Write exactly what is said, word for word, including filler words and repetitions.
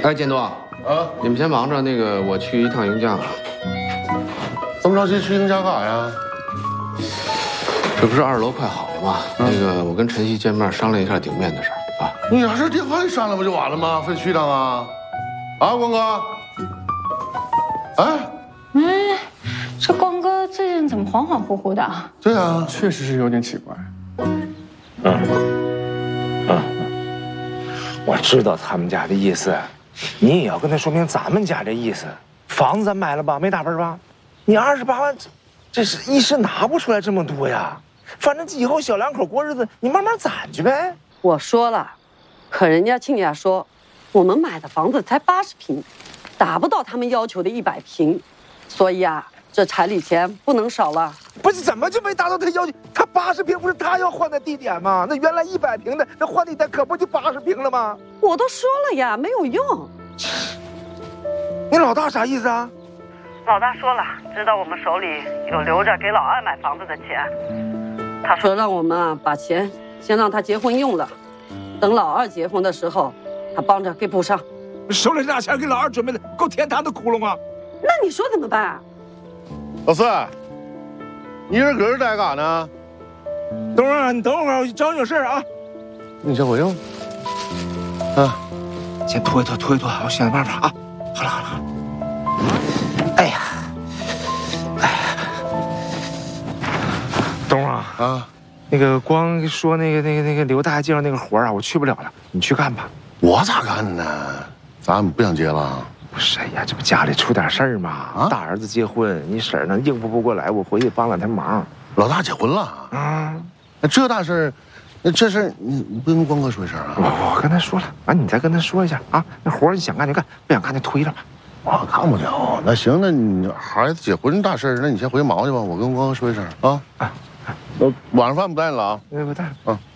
哎，监督啊，你们先忙着，那个我去一趟迎家。 这么着急去迎家干啥呀？ 这不是二楼快好了吗？嗯、那个我跟晨曦见面商量一下顶面的事儿啊。 你俩这电话一商量不就完了吗？非去一趟啊？啊，光哥。哎， 哎，这光哥最近怎么恍恍惚惚的？ 对啊， 确实是有点奇怪。 嗯嗯，我知道他们家的意思，你也要跟他说明咱们家这意思。房子咱买了吧，没打分吧？你二十八万，这是一时拿不出来这么多呀。反正以后小两口过日子，你慢慢攒去呗。 我说了，可人家亲家说，我们买的房子才八十平，达不到他们要求的一百平，所以啊，这彩礼钱不能少了。 不是怎么就没达到他要求？他八十平不是他要换的地点吗？那原来一百平的，那换地点可不就八十平了吗？ 我都说了呀，没有用。 你老大啥意思啊？ 老大说了，知道我们手里有留着给老二买房子的钱，他说让我们啊把钱先让他结婚用了，等老二结婚的时候，他帮着给补上。 手里这俩钱给老二准备的够填他的窟窿吗？ 那你说怎么办啊？ 老四，你一人搁这待干啥呢？ 等会儿，你等会儿，我找你有事啊。 你先回去吧。啊， 先拖一拖，拖一拖，我想想办法啊。好了好了好了。哎呀，哎呀，东啊啊，那个光说那个那个那个刘大爷介绍那个活啊，我去不了了，你去干吧。 我咋干呢？咱不想接了。 不是呀，这不家里出点事儿吗？啊，大儿子结婚，你婶儿呢应付不过来，我回去帮两天忙。 老大结婚了啊？那这大事儿，那这事儿你你不跟光哥说一声啊？ 我我跟他说了，完你再跟他说一下啊。那活你想干就干，不想干就推了吧。 我干不了。那行，那你孩子结婚大事儿，那你先回去忙去吧。我跟光哥说一声啊。啊，我晚上饭不带你了啊？ 哎，不带了。 嗯。